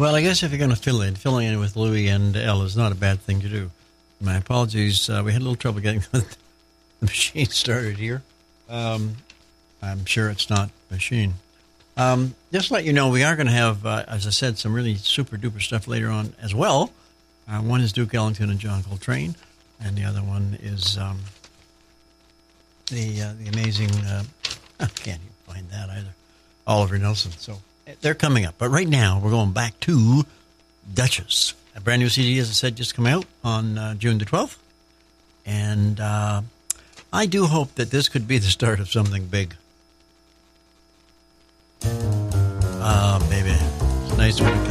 Well, I guess if you're going to filling in with Louis and Elle is not a bad thing to do. My apologies. We had a little trouble getting the machine started here. I'm sure it's not a machine. Just to let you know, we are going to have, as I said, some really super-duper stuff later on as well. One is Duke Ellington and John Coltrane, and the other one is the amazing, I can't even find that either, Oliver Nelson. So they're coming up. But right now, we're going back to Duchess. A brand new CD, as I said, just come out on June the 12th. And I do hope that this could be the start of something big. Baby. It's nice when it comes.